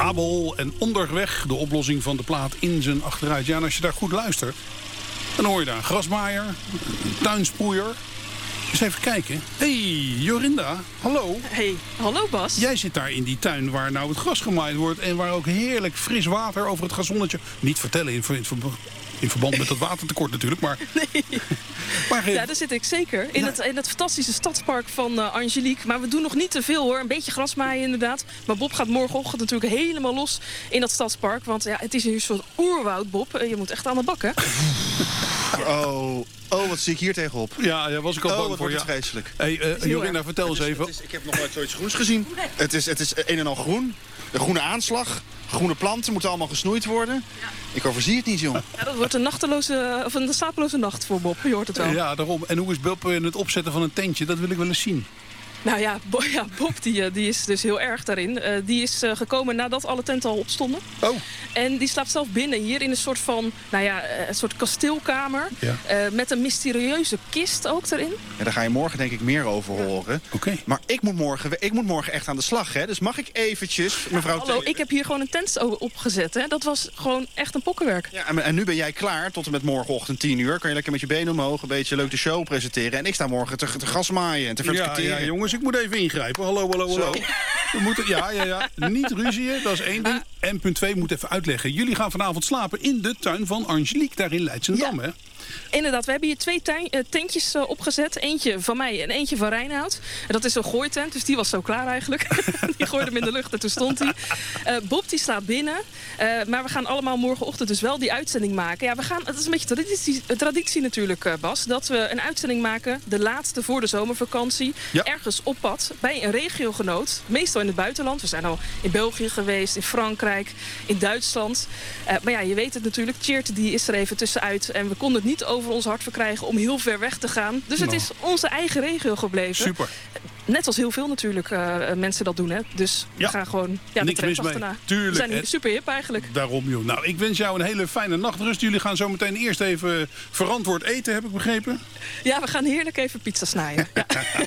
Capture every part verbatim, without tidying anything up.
Abel en Onderweg, de oplossing van de plaat in zijn achteruit. Ja, en als je daar goed luistert, dan hoor je daar een grasmaaier, een tuinsproeier. Eens even kijken. Hey, Jorinda, hallo. Hey, hallo Bas. Jij zit daar in die tuin waar nou het gras gemaaid wordt en waar ook heerlijk fris water over het gazonnetje... Niet vertellen in, in, in verband met dat watertekort natuurlijk, maar... Nee. maar ja, daar zit ik zeker. In, ja. het, in het fantastische stadspark van uh, Angelique. Maar we doen nog niet te veel hoor. Een beetje grasmaaien inderdaad. Maar Bob gaat morgenochtend natuurlijk helemaal los in dat stadspark. Want ja, het is hier een soort oerwoud, Bob. Uh, je moet echt aan de bak, hè? Oh, oh, wat zie ik hier tegenop? Ja, daar was ik al oh, bang wat voor. wordt Ja. het vreselijk. Hey, uh, Jorinda, vertel eens Het is, even. het is, ik heb nog nooit zoiets groens gezien. Het is, het is een en al groen. De groene aanslag. Groene planten moeten allemaal gesnoeid worden. Ja. Ik overzie het niet, jong. Ja, dat wordt een nachteloze, of een slapeloze nacht voor Bob. Je hoort het wel. Ja, daarom. En hoe is Bob in het opzetten van een tentje? Dat wil ik wel eens zien. Nou ja, Bo, ja Bob die, die is dus heel erg daarin. Uh, die is uh, gekomen nadat alle tenten al opstonden. Oh. En die slaapt zelf binnen hier in een soort van, nou ja, een soort kasteelkamer. Ja. Uh, met een mysterieuze kist ook erin. Ja, daar ga je morgen denk ik meer over horen. Oké. Okay. Maar ik moet, morgen, ik moet morgen echt aan de slag, hè? Dus mag ik eventjes, mevrouw... Ja, hallo, ik heb hier gewoon een tent opgezet, hè? Dat was gewoon echt een pokkenwerk. Ja, en, en nu ben jij klaar tot en met morgenochtend tien uur. Kan je lekker met je benen omhoog, een beetje leuk de show presenteren. En ik sta morgen te, te gasmaaien en te verketeren. Ja, ja, jongens, ik moet even ingrijpen. Hallo, hallo, hallo. We moeten, ja, ja, ja. Niet ruzieën, dat is één ding. En punt twee, moet even uitleggen. Jullie gaan vanavond slapen in de tuin van Angelique, daar in Leidschendam, ja. Hè? Inderdaad, we hebben hier twee tuin, uh, tentjes uh, opgezet. Eentje van mij en eentje van Reinoud. En dat is een gooitent, dus die was zo klaar eigenlijk. Die gooide hem in de lucht en toen stond hij. Uh, Bob die slaapt binnen. Uh, maar we gaan allemaal morgenochtend dus wel die uitzending maken. Ja, we gaan, het is een beetje traditie, traditie natuurlijk, uh, Bas. Dat we een uitzending maken, de laatste voor de zomervakantie. Ja. Ergens op pad, bij een regiogenoot. Meestal in het buitenland. We zijn al in België geweest, in Frankrijk, in Duitsland. Uh, maar ja, je weet het natuurlijk. Tjeerd die is er even tussenuit. En we konden het niet over ons hart verkrijgen om heel ver weg te gaan. Dus het no. is onze eigen regio gebleven. Super. Net als heel veel natuurlijk uh, mensen dat doen. Hè? Dus ja. we gaan gewoon ja, niks mis mee. Tuurlijk. We zijn super hip eigenlijk. Daarom, joh. Nou, ik wens jou een hele fijne nachtrust. Jullie gaan zo meteen eerst even verantwoord eten, heb ik begrepen. Ja, we gaan heerlijk even pizza snijden. Ja.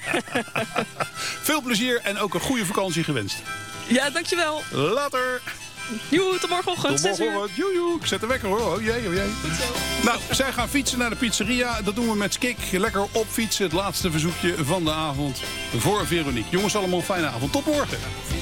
Veel plezier en ook een goede vakantie gewenst. Ja, dankjewel. Later. Joe, tot morgenochtend. Tot morgenochtend. Joe, joe. Ik zet de wekker hoor. Oh jee, oh jee. Goed zo. Nou, zij gaan fietsen naar de pizzeria. Dat doen we met Skik. Lekker opfietsen. Het laatste verzoekje van de avond voor Veronique. Jongens, allemaal een fijne avond. Tot morgen.